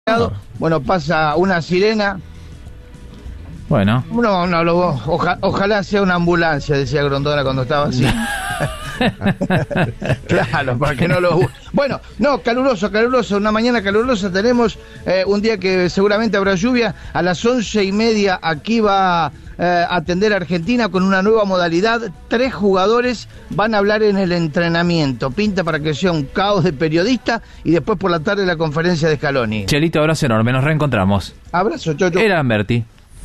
Bueno, pasa una sirena. Bueno. Ojalá sea una ambulancia, decía Grondona cuando estaba así. Claro, para que no lo... Bueno, no, caluroso, una mañana calurosa. Tenemos un día que seguramente habrá lluvia. A las 11:30 aquí va a atender a Argentina con una nueva modalidad. 3 jugadores van a hablar en el entrenamiento. Pinta para que sea un caos de periodista. Y después por la tarde la conferencia de Scaloni. Chelito, abrazo enorme, nos reencontramos. Abrazo, chau. Era Lamberti.